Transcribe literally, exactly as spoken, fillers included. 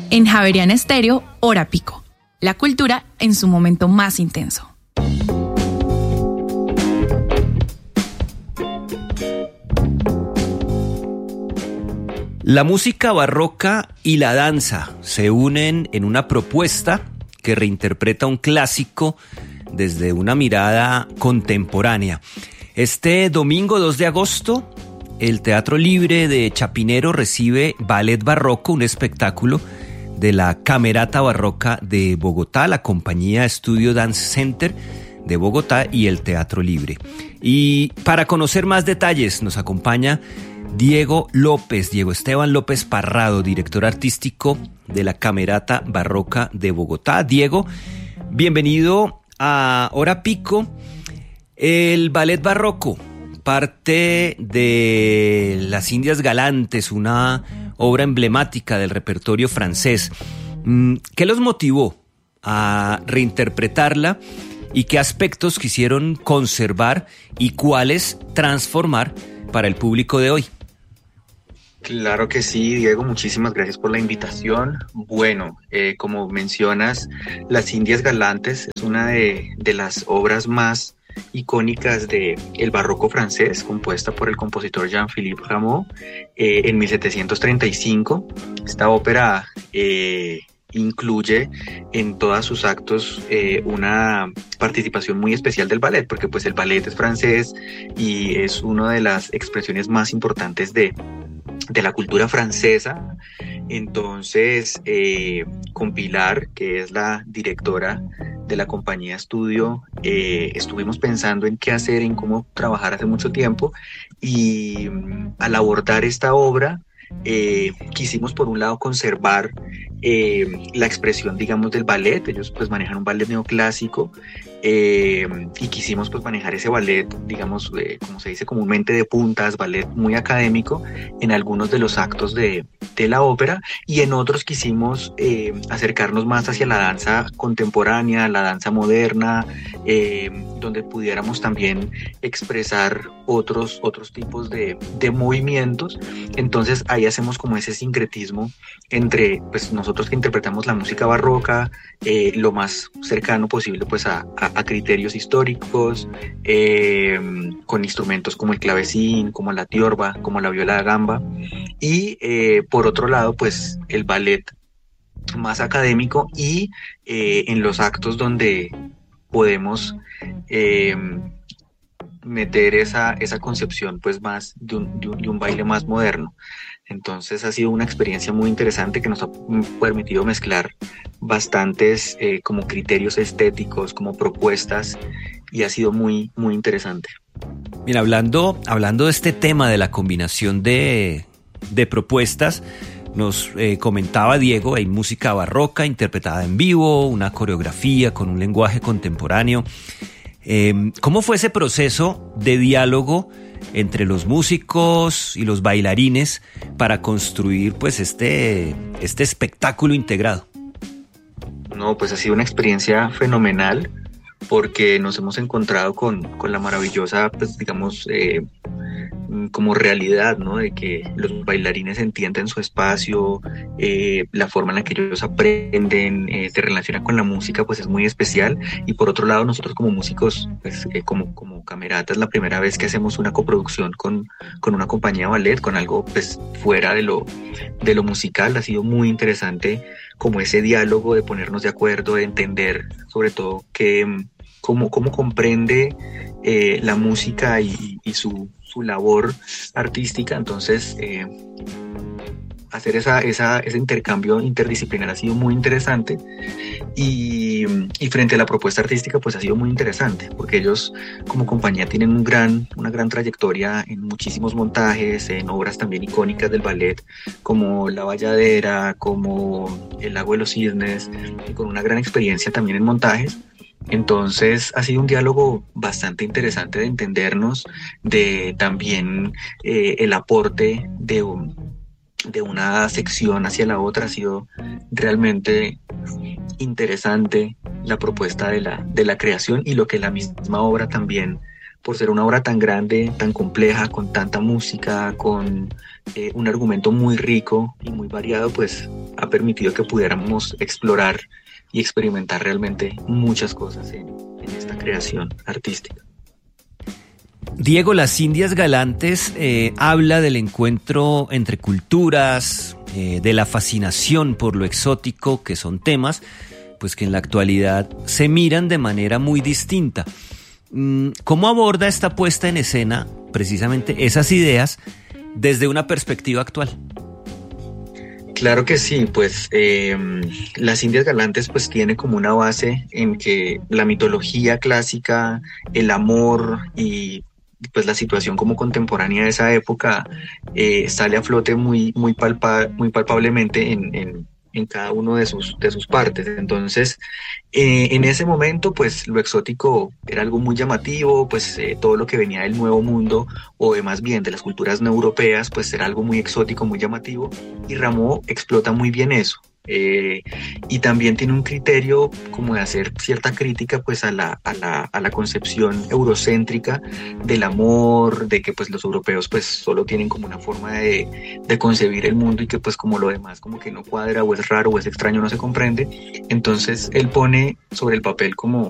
En Javeriana Estéreo, Hora Pico. La cultura en su momento más intenso. La música barroca y la danza se unen en una propuesta que reinterpreta un clásico desde una mirada contemporánea. Este domingo dos de agosto, el Teatro Libre de Chapinero recibe Ballet Barroco, un espectáculo de la Camerata Barroca de Bogotá, la compañía Estudio Dance Center de Bogotá y el Teatro Libre. Y para conocer más detalles nos acompaña Diego López, Diego Esteban López Parrado, director artístico de la Camerata Barroca de Bogotá. Diego, bienvenido a Hora Pico. El ballet barroco, parte de Las Indias Galantes, una obra emblemática del repertorio francés. ¿Qué los motivó a reinterpretarla y qué aspectos quisieron conservar y cuáles transformar para el público de hoy? Claro que sí, Diego, muchísimas gracias por la invitación. Bueno, eh, como mencionas, Las Indias Galantes es una de, de las obras más icónicas del barroco francés, compuesta por el compositor Jean-Philippe Rameau eh, en mil setecientos treinta y cinco. Esta ópera eh, incluye en todos sus actos eh, una participación muy especial del ballet, porque pues el ballet es francés y es una de las expresiones más importantes de de la cultura francesa. Entonces, eh, con Pilar, que es la directora de la compañía Estudio, eh, estuvimos pensando en qué hacer, en cómo trabajar hace mucho tiempo, y mm, al abordar esta obra, eh, quisimos por un lado conservar eh, la expresión, digamos, del ballet. Ellos pues manejan un ballet neoclásico, eh, y quisimos pues manejar ese ballet, digamos, eh, como se dice comúnmente, de puntas, ballet muy académico en algunos de los actos de, de la ópera, y en otros quisimos eh, acercarnos más hacia la danza contemporánea, la danza moderna, eh, donde pudiéramos también expresar otros, otros tipos de, de movimientos. Entonces ahí hacemos como ese sincretismo entre pues nosotros que interpretamos la música barroca, eh, lo más cercano posible pues a, a, a criterios históricos, eh, con instrumentos como el clavecín, como la tiorba, como la viola da gamba, y eh, por otro lado pues el ballet más académico, y eh, en los actos donde podemos eh, meter esa, esa concepción pues más de un, de un, de un baile más moderno. Entonces ha sido una experiencia muy interesante que nos ha permitido mezclar bastantes eh, como criterios estéticos, como propuestas, y ha sido muy, muy interesante. Mira, hablando, hablando de este tema de la combinación de, de propuestas, nos eh, comentaba Diego, hay música barroca interpretada en vivo, una coreografía con un lenguaje contemporáneo. Eh, ¿Cómo fue ese proceso de diálogo entre los músicos y los bailarines para construir pues este, este espectáculo integrado? No, pues ha sido una experiencia fenomenal, porque nos hemos encontrado con, con la maravillosa, pues digamos, eh, como realidad, ¿no? De que los bailarines entienden su espacio, eh, la forma en la que ellos aprenden, eh, se relacionan con la música, pues es muy especial. Y por otro lado, nosotros como músicos, pues eh, como, como Camerata, es la primera vez que hacemos una coproducción con, con una compañía de ballet, con algo pues fuera de lo, de lo musical. Ha sido muy interesante como ese diálogo de ponernos de acuerdo, de entender sobre todo que, cómo, cómo comprende eh, la música y, y su su labor artística. Entonces eh, hacer esa, esa, ese intercambio interdisciplinar ha sido muy interesante, y, y frente a la propuesta artística pues ha sido muy interesante, porque ellos como compañía tienen un gran, una gran trayectoria en muchísimos montajes, en obras también icónicas del ballet como La Bayadera, como El Lago de los Cisnes, y con una gran experiencia también en montajes. Entonces ha sido un diálogo bastante interesante de entendernos, de también eh, el aporte de, un, de una sección hacia la otra. Ha sido realmente interesante la propuesta de la, de la creación, y lo que la misma obra también, por ser una obra tan grande, tan compleja, con tanta música, con eh, un argumento muy rico y muy variado, pues ha permitido que pudiéramos explorar y experimentar realmente muchas cosas en, en esta creación artística. Diego, Las Indias Galantes eh, habla del encuentro entre culturas, eh, de la fascinación por lo exótico, que son temas pues que en la actualidad se miran de manera muy distinta. ¿Cómo aborda esta puesta en escena precisamente esas ideas desde una perspectiva actual? Claro que sí, pues eh, Las Indias Galantes pues tiene como una base en que la mitología clásica, el amor y pues la situación como contemporánea de esa época eh, sale a flote muy, muy, palpa, muy palpablemente en, en, en cada uno de sus, de sus partes. Entonces, eh, en ese momento, pues lo exótico era algo muy llamativo, pues eh, todo lo que venía del Nuevo Mundo, o de más bien de las culturas no europeas, pues era algo muy exótico, muy llamativo, y Rameau explota muy bien eso. Eh, y también tiene un criterio como de hacer cierta crítica pues a la, a la, a la concepción eurocéntrica del amor, de que pues los europeos pues solo tienen como una forma de, de concebir el mundo y que pues como lo demás como que no cuadra o es raro o es extraño, no se comprende. Entonces él pone sobre el papel como